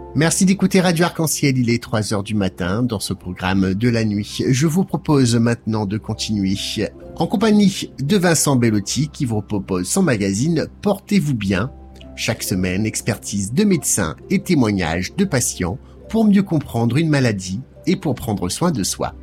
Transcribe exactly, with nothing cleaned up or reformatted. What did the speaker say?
Merci d'écouter Radio Arc-en-Ciel, il est trois heures du matin dans ce programme de la nuit. Je vous propose maintenant de continuer en compagnie de Vincent Bellotti qui vous propose son magazine Portez-vous bien. Chaque semaine, expertise de médecins et témoignages de patients pour mieux comprendre une maladie et pour prendre soin de soi.